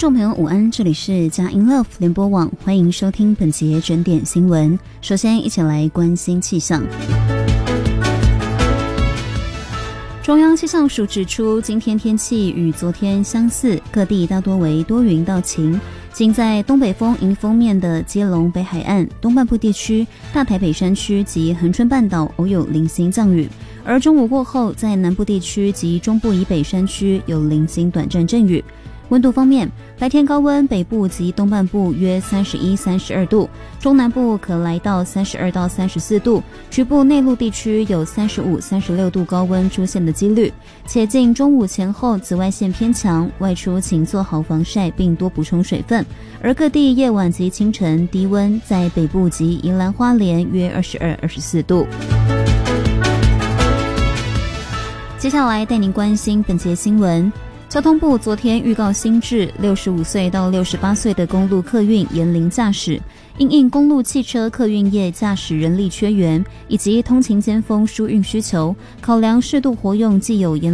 众朋友午安，这里是佳音 Love 联播网，欢迎收听本节整点新闻。首先一起来关心气象。中央气象署指出，今天天气与昨天相似，各地大多为多云到晴，仅在东北风迎风面的基隆北海岸、东半部地区、大台北山区及恒春半岛偶有零星降雨，而中午过后，在南部地区及中部以北山区有零星短暂阵雨。温度方面，白天高温北部及东半部约31、32度，中南部可来到32到34度，局部内陆地区有35、36度高温出现的几率。且近中午前后紫外线偏强，外出请做好防晒并多补充水分。而各地夜晚及清晨低温在北部及宜兰花莲约22、24度。接下来带您关心本节新闻。交通部昨天预告新制65岁到68岁的公路客运严龄驾驶，因应公路汽车客运业驾驶人力缺员以及通勤尖峰疏运需求，考量适度活用既有严